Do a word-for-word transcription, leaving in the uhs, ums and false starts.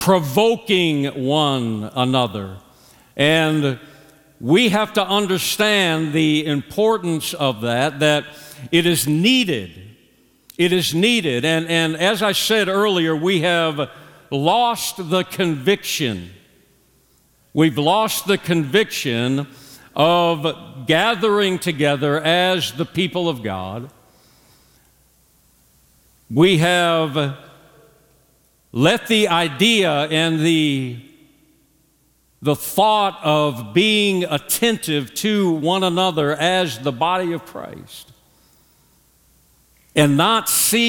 provoking one another. And we have to understand the importance of that, that it is needed. It is needed. And, and as I said earlier, we have lost the conviction. We've lost the conviction of gathering together as the people of God. We have let the idea and the, the thought of being attentive to one another as the body of Christ and not see